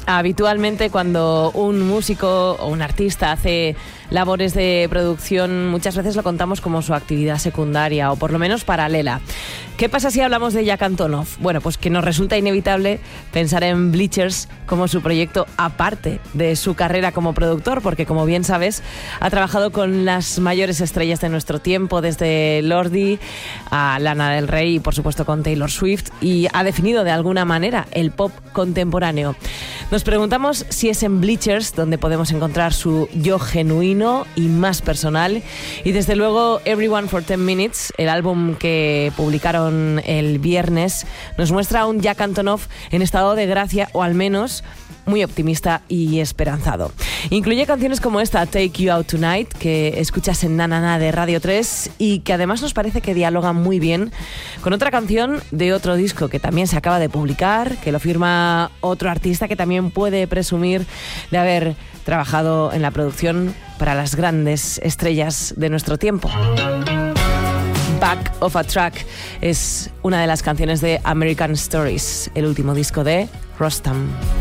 Habitualmente cuando un músico o un artista hace labores de producción, muchas veces lo contamos como su actividad secundaria o por lo menos paralela. ¿Qué pasa si hablamos de Jack Antonoff? Bueno, pues que nos resulta inevitable pensar en Bleachers como su proyecto aparte de su carrera como productor, porque como bien sabes, ha trabajado con las mayores estrellas de nuestro tiempo, desde Lordi a Lana del Rey y por supuesto con Taylor Swift, y ha definido de alguna manera el pop contemporáneo. Nos preguntamos si es en Bleachers donde podemos encontrar su yo genuino y más personal, y desde luego Everyone for 10 Minutes, el álbum que publicaron el viernes, nos muestra a un Jack Antonoff en estado de gracia, o al menos muy optimista y esperanzado. Incluye canciones como esta, Take You Out Tonight, que escuchas en Na Na Na de Radio 3 y que además nos parece que dialoga muy bien con otra canción de otro disco que también se acaba de publicar, que lo firma otro artista que también puede presumir de haber trabajado en la producción para las grandes estrellas de nuestro tiempo. Back of a Track es una de las canciones de American Stories, el último disco de Rostam.